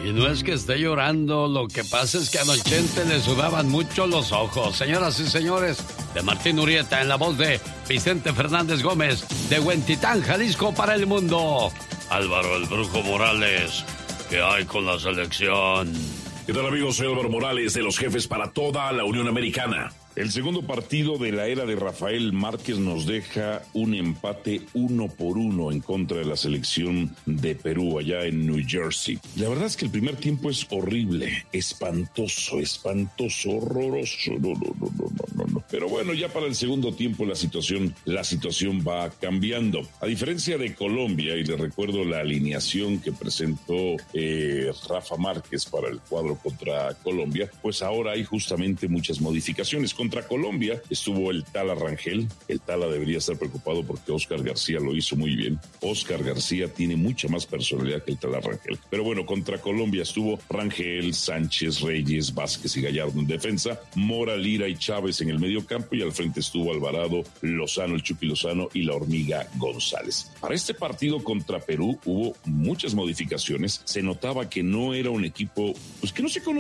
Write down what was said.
Y no es que esté llorando, lo que pasa es que a Don Chente le sudaban mucho los ojos. Señoras y señores, de Martín Urieta en la voz de Vicente Fernández Gómez, de Huentitán, Jalisco para el mundo. Álvaro el Brujo Morales, ¿qué hay con la selección? ¿Qué tal, amigos? Soy Álvaro Morales, de los Jefes para toda la Unión Americana. El segundo partido de la era de Rafael Márquez nos deja un empate 1-1 en contra de la selección de Perú allá en New Jersey. La verdad es que el primer tiempo es horrible, espantoso, horroroso. No. Pero bueno, ya para el segundo tiempo la situación va cambiando. A diferencia de Colombia, y les recuerdo la alineación que presentó Rafa Márquez para el cuadro contra Colombia, pues ahora hay justamente muchas modificaciones. Contra Colombia estuvo el Tala Rangel. El Tala debería estar preocupado porque Oscar García lo hizo muy bien. Oscar García tiene mucha más personalidad que el Tala Rangel. Pero bueno, contra Colombia estuvo Rangel, Sánchez, Reyes, Vázquez y Gallardo en defensa, Mora, Lira y Chávez en el medio campo, y al frente estuvo Alvarado, Lozano, el Chucky Lozano y la Hormiga González. Para este partido contra Perú hubo muchas modificaciones. Se notaba que no era un equipo, pues que no se conocía